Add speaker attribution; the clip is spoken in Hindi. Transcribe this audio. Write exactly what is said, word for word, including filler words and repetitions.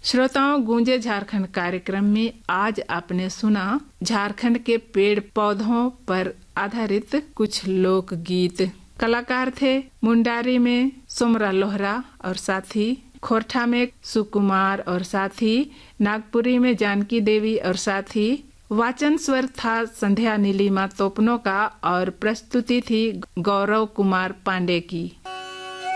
Speaker 1: श्रोताओं, गूंजे झारखंड कार्यक्रम में आज आपने सुना झारखंड के पेड़ पौधों पर आधारित कुछ लोक गीत। कलाकार थे मुंडारी में सोमरा लोहरा और साथ ही खोरठा में सुकुमार और साथ ही नागपुरी में जानकी देवी और साथ ही वाचन स्वर था संध्या नीलिमा तोपनो का और प्रस्तुति थी गौरव कुमार पांडे की।